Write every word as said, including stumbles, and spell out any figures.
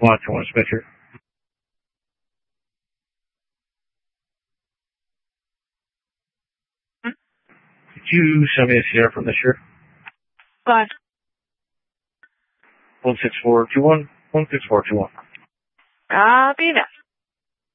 Watch, I want to Spitzer. Did you send me a Sierra from this year? Five. One six four two one. One six four two one. Copy that.